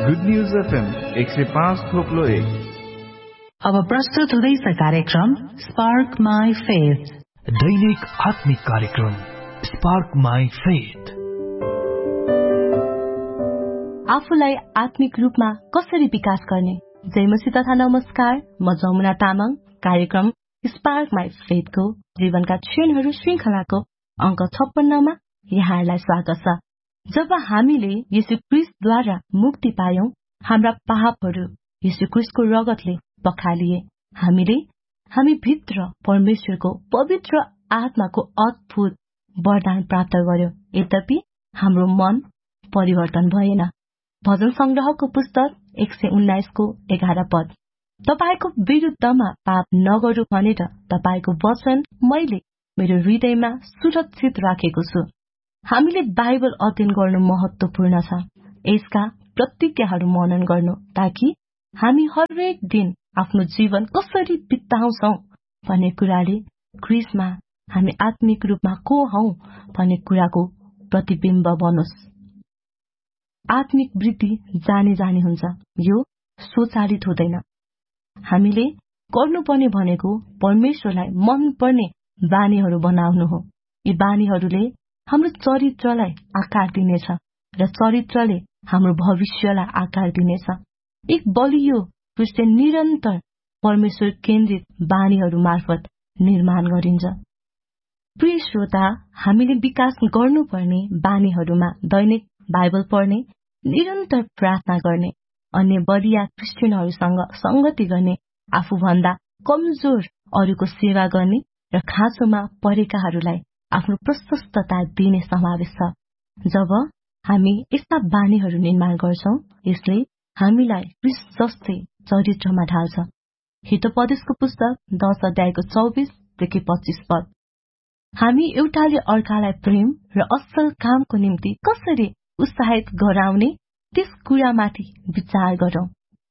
Good news FM 105.1। अब प्रस्तुत हुँदैछ कार्यक्रम स्पार्क माई फेथ, दैनिक आत्मिक कार्यक्रम स्पार्क माई फेथ। आफूलाई आत्मिक रूपमा कसरी विकास गर्ने। जय मसीह तथा नमस्कार, म जमुना तामाङ। कार्यक्रम स्पार्क माई फेथको जीवनका क्षणहरू श्रृंखलाको अंक 56 मा यहाँहरूलाई स्वागत छ। जब हामीले यीशु ख्रीष्टद्वारा मुक्ति पायौं, हाम्रा पापहरू यीशु ख्रीष्टको रगतले पखालिए। हामी भित्र परमेश्वरको पवित्र आत्माको अद्भुत वरदान प्राप्त गर्यो। यद्यपि हाम्रो मन परिवर्तन भएन। भजन संग्रहको पुस्तक 119 को 11 पद, तपाईको विरुद्धमा पाप नगरौं भनेर तपाईको वचन मैले मेरो हृदयमा सुरक्षित राखेको छु। हामीले बाइबल अध्ययन गर्नु महत्वपूर्ण छ। यसका प्रतिज्ञाहरू मनन गर्नु, ताकि हामी हरेक दिन आफ्नो जीवन कसरी बिताउँछौं भन्ने कुराले ख्रीष्टमा हामी आत्मिक रूपमा को हौं भन्ने कुराको प्रतिबिम्ब बनोस्। आत्मिक वृद्धि जाने हुन्छ, यो स्वचालित हुँदैन। हामीले गर्नुपर्ने भनेको परमेश्वरलाई मन पर्ने बानीहरू बनाउनु हो। यी बानीहरूले हाम्रो चरित्रलाई आकार दिनेछ र चरित्रले हाम्रो भविष्यलाई आकार दिनेछ। एक बलियो क्रिस्चियन निरन्तर परमेश्वर केन्द्रित बानीहरू मार्फत निर्माण गरिन्छ। प्रिय श्रोता, हामीले विकास गर्नुपर्ने बानीहरूमा दैनिक बाइबल पढ्ने, निरन्तर प्रार्थना गर्ने, अन्य बलिया क्रिस्चियनहरूसँग संगति गर्ने, आफूभन्दा कमजोर अरूको सेवा गर्ने र खाँचोमा परेकाहरूलाई आफ्नो प्रशस्तता दिने समावेश छ। जब हामी यस्ता बानीहरू निर्माण गर्छौं, यसले हामीलाई ख्रीष्ट जस्तै चरित्रमा ढाल्छ। हितोपदेशको पुस्तक 10 अध्यायको 24 देखि 25 पद, हामी एउटाले अर्कालाई प्रेम र असल कामको निम्ति कसरी उत्साहित गराउने त्यस कुरामाथि विचार गरौं।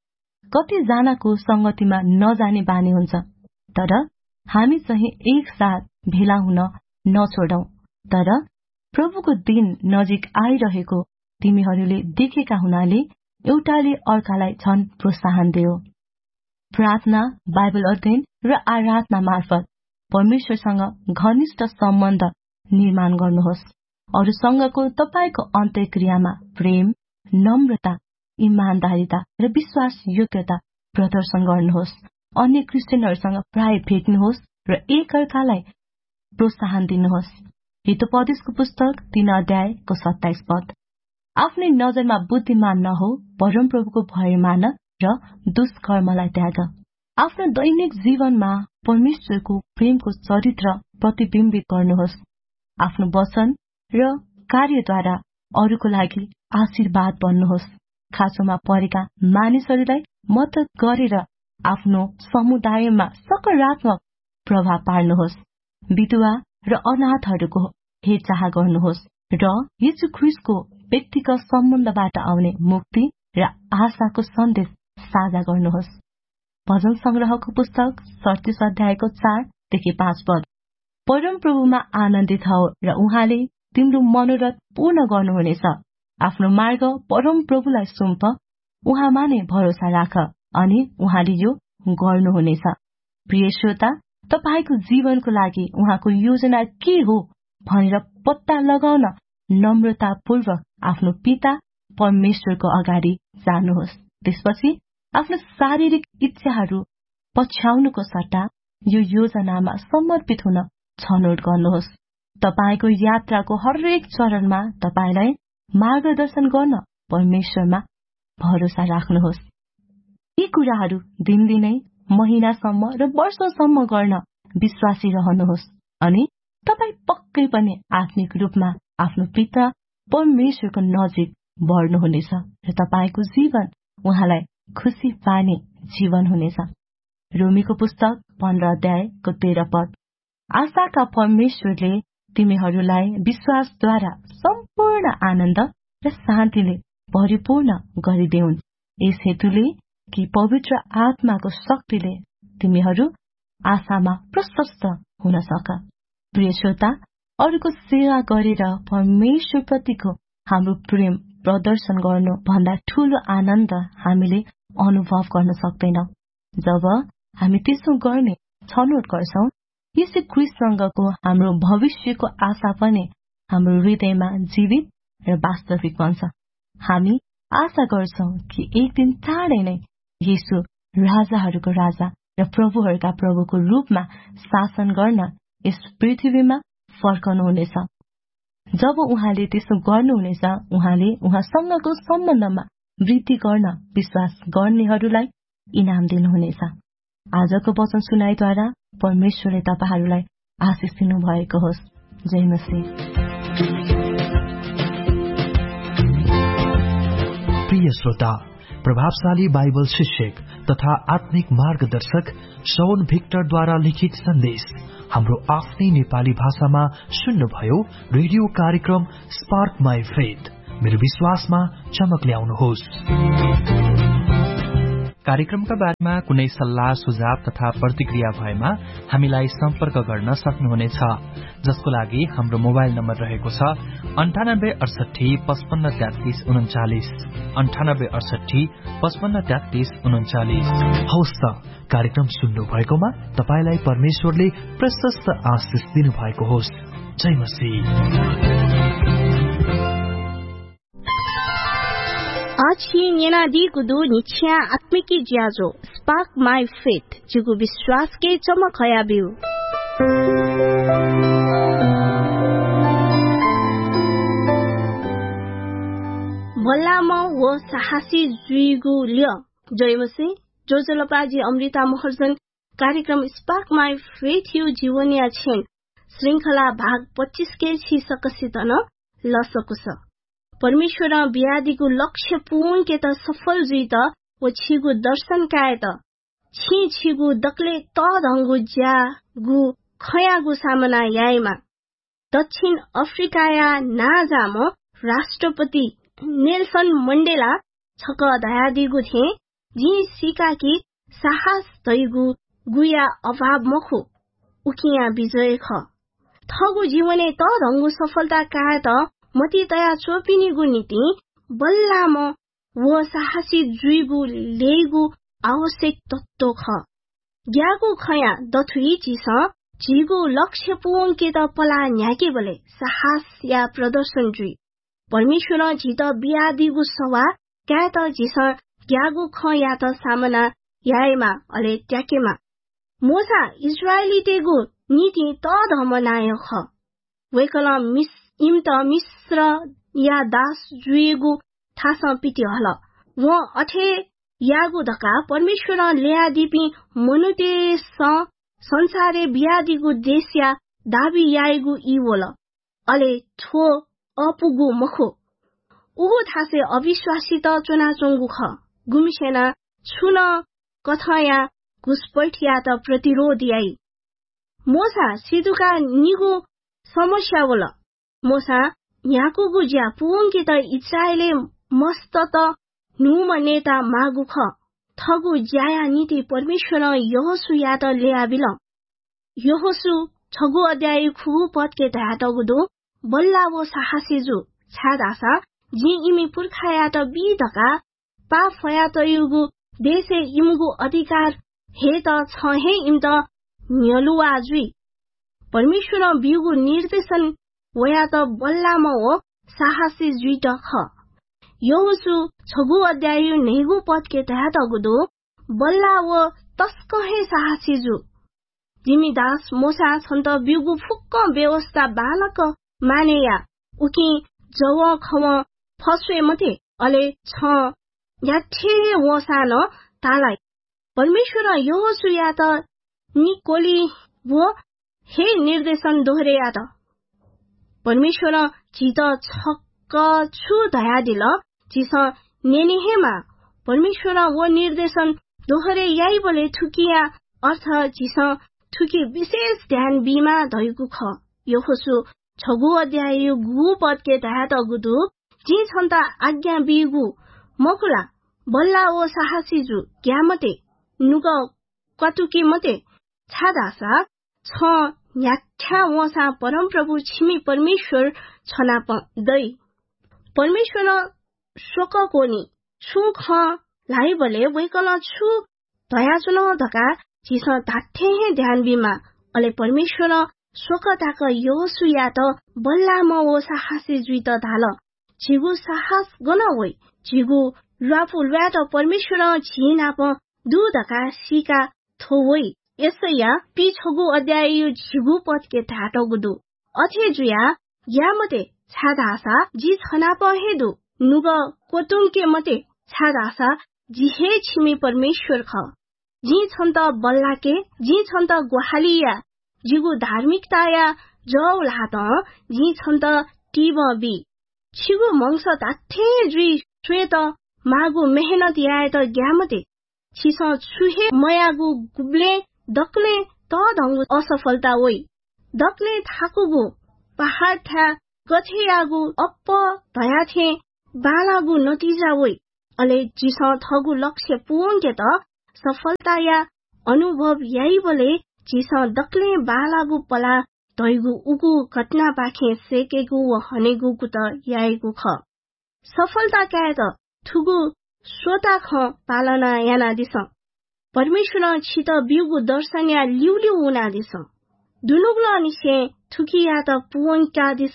कतिजनाको संगतिमा नजाने बानी हुन्छ, तर हामी चाहिँ एकसाथ भेला हुन नछोडौं। तर प्रभुको दिन नजिक आइरहेको तिमीहरूले देखेका हुनाले एउटाले अर्कालाई झन प्रोत्साहन दियो। प्रार्थना, बाइबल अध्ययन र आराधना मार्फत परमेश्वरसँग घनिष्ठ सम्बन्ध निर्माण गर्नुहोस्। अरूसँगको तपाईको अन्तर्क्रियामा प्रेम, नम्रता, इमानदारिता र विश्वास योग्यता प्रदर्शन गर्नुहोस्। अन्य क्रिस्चियनहरूसँग प्राय भेट्नुहोस् र एकअर्कालाई प्रोत्साहन दिनुहोस्। हितोपदेशको पुस्तक 3 अध्यायको 27 पद, आफ्नै नजरमा बुद्धिमान नहो, परमप्रभुको भय मान र दुष्कर्मलाई त्याग। आफ्नो दैनिक जीवनमा परमेश्वरको प्रेमको चरित्र प्रतिबिम्बित गर्नुहोस्। आफ्नो वचन र कार्यद्वारा अरूको लागि आशीर्वाद बन्नुहोस्। खाँचोमा परेका मानिसहरूलाई मद्दत गरेर आफ्नो समुदायमा सकारात्मक प्रभाव पार्नुहोस्। विधवा र अनाथहरूको हेरचाह गर्नुहोस् र यीशु ख्रीष्टको व्यक्तिगत सम्बन्धबाट आउने मुक्ति र आशाको सन्देश साझा गर्नुहोस्। भजन संग्रहको पुस्तक 37 अध्यायको 4 देखि 5 पद, परमप्रभुमा आनन्दित हौ र उहाँले तिम्रो मनोरथ पूर्ण गर्नुहुनेछ। आफ्नो मार्ग परमप्रभुलाई सुम्प, उहाँमा नै भरोसा राख अनि उहाँले यो गर्नुहुनेछ। प्रिय श्रोता, तपाईको जीवनको लागि उहाँको योजना के हो भनेर पत्ता लगाउन नम्रतापूर्वक आफ्नो पिता परमेश्वरको अगाडि जानुहोस्। त्यसपछि आफ्नो शारीरिक इच्छाहरू पछ्याउनुको सट्टा यो योजनामा समर्पित हुन छनौट गर्नुहोस्। तपाईको यात्राको हरेक चरणमा तपाईलाई मार्गदर्शन गर्न परमेश्वरमा भरोसा राख्नुहोस्। यी कुराहरू दिनदिनै, महिनासम्म र वर्षसम्म गर्न विश्वासी रहनुहोस् अनि तपाई पक्कै पनि आत्मिक रूपमा आफ्नो पिता परमेश्वरको नजिक बढ्नुहुनेछ र तपाईको जीवन उहाँलाई खुशी पार्ने जीवन हुनेछ। रोमीको पुस्तक 15 अध्यायको 13 पद, आशाका परमेश्वरले तिमीहरूलाई विश्वासद्वारा सम्पूर्ण आनन्द र शान्तिले परिपूर्ण गरिदेऊन्, यस हेतुले कि पवित्र आत्माको शक्तिले तिमीहरू आशामा प्रशस्त हुन सक। प्रिय श्रोता, अरूको सेवा गरेर परमेश्वर प्रतिको हाम्रो प्रेम प्रदर्शन गर्नु भन्दा ठूलो आनन्द हामीले अनुभव गर्न सक्दैनौं। जब हामी त्यसो गर्ने छनौट गर्छौं, यसै ख्रीष्टसँगको हाम्रो भविष्यको आशा पनि हाम्रो हृदयमा जीवित र वास्तविक बन्छ। हामी आशा गर्छौं कि एक दिन चाँडै नै येशू राजाहरूको राजा र प्रभुहरूका प्रभुको रूपमा शासन गर्न यस पृथ्वीमा फर्कनुहुनेछ। जब उहाँले त्यसो गर्नुहुनेछ, उहाँले उहाँसँगको सम्बन्धमा वृद्धि गर्न विश्वास गर्नेहरूलाई इनाम दिनुहुनेछ। आजको वचन सुनाइद्वारा परमेश्वरले तपाईहरूलाई आशिष दिनु भएको होस्। जय मसीह। प्रिय श्रोता, प्रभावशाली बाइबल शिक्षक तथा आत्मिक मार्गदर्शक शौन भिक्टरद्वारा लिखित सन्देश हाम्रो आफ्नै नेपाली भाषामा सुन्नुभयो। रेडियो कार्यक्रम स्पार्क माई फेथ, मेरो विश्वासमा चमक ल्याउनुहोस्। कार्यक्रमका बारेमा कुनै सल्लाह सुझाव तथा प्रतिक्रिया भएमा हामीलाई सम्पर्क गर्न सक्नुहुनेछ, जसको लागि हाम्रो मोबाइल नम्बर रहेको छ 98 68 55 33 39 98 68 55 33 39। हवस् त, कार्यक्रम सुन्नु भएकोमा तपाईलाई परमेश्वरले प्रशस्त आशिष दिनु भएको होस्। जय मसीह। आछि नेना दी गुदु निछ्या आत्मिकी ज्याजो स्पार्क माई फेथ जिगु विश्वास के चमक हया बिउ। भल्लामा वो साहसी जुइगु ल्य। जय मसीह। जोजलपाजी अमृता महर्जन कार्यक्रम स्पार्क माई फेथ यु जीवनिया छेन श्रृंखला भाग 25 के शीर्षकसित न लसकुस। परमेश्वर बियादीको लक्ष्य पूर्ण के त सफल जुई त वो छिगु दर्शन काय त छिगु दक्ले त धंगु ज्यागु खयागु सामना याइमा दक्षिण अफ्रिकाया नाजाम राष्ट्रपति नेल्सन मण्डेला छक दयादिगु थे जी सिकाकी साहस दैगु गुया अभाव मखु उकिया विजय ख थगु जीवने त धंगु सफलता काय त मती तया चोपिनीगु नीति बल्लाम वो साहसी जुइगु लेगु आवश्यक तत्व ख ग्यागु खया दथुई चिस झिगु लक्ष्य पूर्ण के त पला न्याके बले साहस या प्रदर्शन जुई परमेश्वर झित बियादिगु सवा क्या त झिस ग्यागु ख या त सामना याएमा अले ट्याकेमा मोसा इजरायली तेगु नीति त धमनाय ख वेकल मिश्र या दास जुएगु थास पिति हल वो अठे यागु धका परमेश्वर ल्यादिपि मनुते संसारे बियादिगु देशया दाबी याएगु इवोल अले थो अपुगु मखो उगु थासे अविश्वासी त चोनाचोंगु ख गुमिसेना छुन कथया घुसपैठिया त प्रतिरोध याई मोसा सिधुका निगु समस्या बोल मोसा याकुगु ज्या पुंगी त इस्राएले मस्त त नुम नेता मागु ख थगु ज्याया नीति परमेश्वर यहोसु या त ल्याबिल यहोसु छगु अध्याय खु पद के धातगुदो बल्ला वो साहसीजु छादासा जी इमी पुरखाया त बिधका पा फया त युगु देशे इमगु अधिकार हे त छ हे इम त न्यलुवा जुई परमेश्वर बिउगु निर्देशन वया त बल्लाम हो साहसी जुई त ख यहोसु छगु अध्याय नेगु पद के धातगुदो बल्ला वो तस्क हे साहसीजु जिमी दास मोसा छन्त बिउगु फुक्क व्यवस्था बालक मानेया उकी जव खव फस्वे मते अले छ याठे वसान तालाई परमेश्वर यहोसु या त निकोली वो हे निर्देशन दोहरेया त परमेश्वर जित छक्क छु दया दिल जिस नेनेहेमा परमेश्वर वो निर्देशन दोहरे याई बोले थुकिया अर्थ जिस थुकी विशेष ध्यान बिमा धैगु ख यहोसु छगु अध्याय गु पद के तहत गुदु जी छन्ता आज्ञा बिगु मकुला बल्ला ओ साहसीजु ग्यामते नुग कटुकी मते छादासा छ न्याख्या वसा परम प्रभु छिमी परमेश्वर छनाप दै परमेश्वर 쇼거고니 충커 라이벌에 왜걸어 추 더야주노 더가 지서 다테해 대한비마 얼레 परमेश्वर स्वकताक योसुया त बल्लामा ओ साहसी जुइ त धाल जिगु साहस गन होइ जिगु राफु ल्याट परमेश्वर झिनाप दुधका सिका थोइ यसैया पिछगु अध्याय यो जिगु पटके धाटो गुदु अथे जुया यामते छादासा जि छनाप हेदु नुग कोतुङके मते छादासा जिहे छिमी परमेश्वर ख जि छन्त बल्लाके जि छन्त गोहालिया जिगु धार्मिकताया जौला त जि छन्त टिबबी छिगु मंस ताथे जुइ श्वेत मागु मेहनत याए त ग्यामते छिस छुहे मयागु गुब्ले दक्ले त दंगु असफलता ओइ दक्ले थाकुगु पहाड था गथेयागु अप्प भयाथे बालागु नतिजा ओइ अले जिस थगु लक्ष्य पुंगे त सफलता या अनुभव याइ बले जिस दक्ले बालागु पला तैगु उगु घटना पाखे सेकेगु व हनेगु कुत याइगु ख सफलता काय त थुगु श्रोता ख पालना याना दिस परमेश्वर छित बिउगु दर्शन या लिउलिउ उना दिस दुनुग्ल निसे थुकिया त पुवंका दिस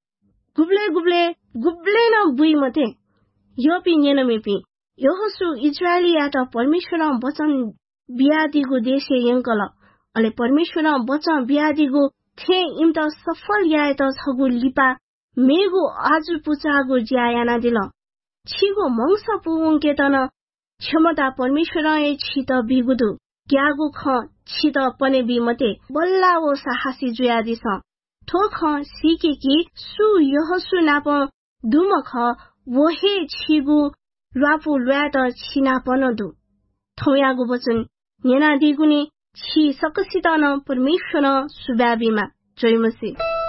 गुब्ले गुब्ले गुब्ले न बुइ मते योपि नेनमेपि योहसु इजरायलिया त परमेश्वर वचन बियादिगु देशे यंकल अले परमेश्वर वचन बियादिगु थे इम त सफल याए त छगु लिपा मेगु आजु पुचागु ज्यायाना दिल छिगु मंस पुवंके तन क्षमता परमेश्वर ए छित बिगुदु ग्यागु ख छित पने बिमते बल्ला ओ साहसी जुया दिस ठो ख सिके कि सु यहसु नाप दुमख वहे छिगु रापु ल्याट छिना पनदु थौयागु वचन नेना दिगुनी छि सकसित न परमेश्वर सुब्याबीमा जयमसी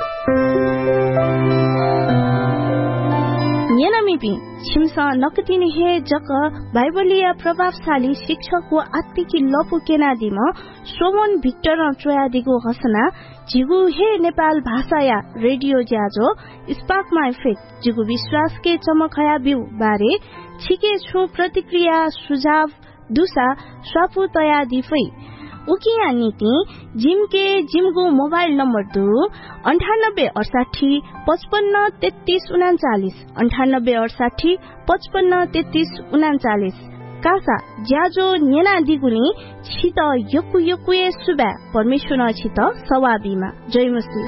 नेनामिपि छिमसा नकतिनी हे जक बाइबलीय प्रभावशाली शिक्षकको आत्मिकी लपु केनादिम सोमन भिक्टर चोयादिगो हसना जिगु हे नेपाल भाषाया रेडियो ज्याजो स्पार्क माई फेथ जिगु विश्वास के चमकया बिउ बारे छिके छु प्रतिक्रिया सुझाव दुसा स्वापु तया दिफै उकिया नीति जिमके जिमगु मोबाइल नम्बर 2 98 68 55 33 39 98 68 55 33 39 कासा ज्याजो नेना दिगुनी छित यकु यकुए सुबा परमेश्वर छित सवाबीमा जयमसी